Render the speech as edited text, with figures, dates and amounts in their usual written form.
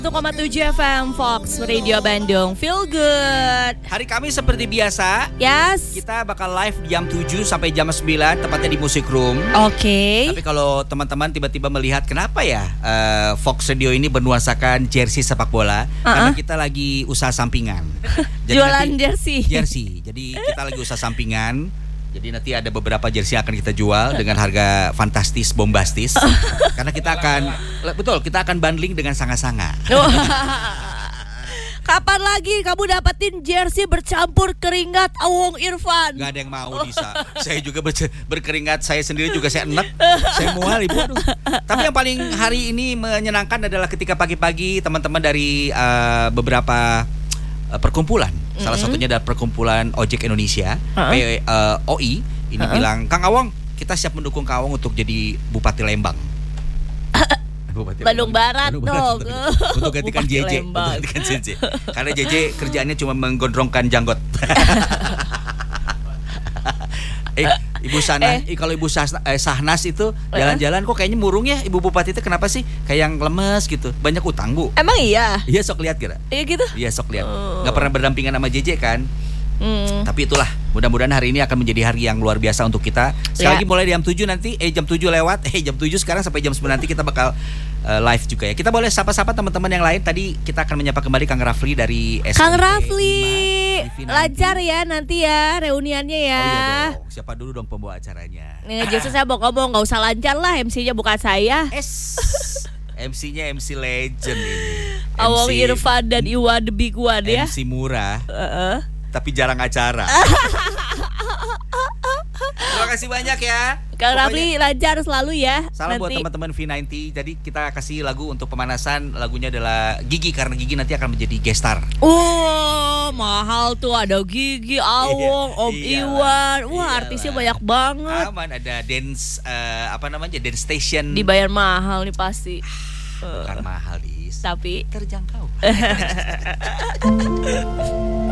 1,7 FM Fox Radio Bandung. Feel good. Hari Kamis seperti biasa. Yes. Kita bakal live jam 7 sampai jam 9, tepatnya di Music Room. Oke. Tapi kalau teman-teman tiba-tiba melihat kenapa ya Fox Radio ini bernuansakan jersey sepak bola, karena kita lagi usaha sampingan. Jadi jualan jersey. Jadi kita lagi usaha sampingan. Jadi nanti ada beberapa jersey yang akan kita jual dengan harga fantastis, bombastis. Karena kita akan bundling dengan sanga-sanga. Kapan lagi kamu dapetin jersey bercampur keringat Awong Irfan? Gak ada yang mau, Disa. Saya juga berkeringat, saya sendiri juga saya enek. Saya mual, Ibu. Aduh. Tapi yang paling hari ini menyenangkan adalah ketika pagi-pagi teman-teman dari beberapa perkumpulan. Salah satunya adalah perkumpulan Ojek Indonesia, POI. Ini bilang, Kang Awong, kita siap mendukung Kang Awong untuk jadi Bupati Lembang. Bandung Barat dong. Untuk gantikan JJ. Karena JJ kerjaannya cuma menggondrongkan janggot. Ibu Sana, kalau Ibu Sahnas itu jalan-jalan kok kayaknya murung ya Ibu Bupati itu, kenapa sih kayak yang lemes gitu? Banyak utang, Bu. Emang iya? Iya, sok lihat kira. Iya gitu? Iya, sok lihat. Gak pernah berdampingan sama JJ kan? Tapi itulah, mudah-mudahan hari ini akan menjadi hari yang luar biasa untuk kita. Sekali lagi mulai jam 7 nanti, jam 7 lewat, jam 7 sekarang sampai jam 9 nanti kita bakal live juga ya. Kita boleh sapa-sapa teman-teman yang lain. Tadi kita akan menyapa kembali Kang Rafli dari SMP Kang Rafli, 5, lancar ya nanti ya reuniannya ya. Oh iya dong, siapa dulu dong pembawa acaranya? Justru saya mau ngomong, gak usah lancar lah, MC-nya bukan saya. MC-nya MC legend ini. Awong Irfan dan Iwan The Big One ya. MC murah, tapi jarang acara. Terima kasih banyak ya Kang Rafli, lancar selalu ya. Salam nanti. Buat teman-teman V90. Jadi kita kasih lagu untuk pemanasan. Lagunya adalah Gigi, karena Gigi nanti akan menjadi guest star. Mahal tuh, ada Gigi, Awong, Om Iwan. Wah, artisnya banyak banget. Aman, ada dance dance station. Dibayar mahal nih pasti. Bukan mahal, Dis. Tapi terjangkau.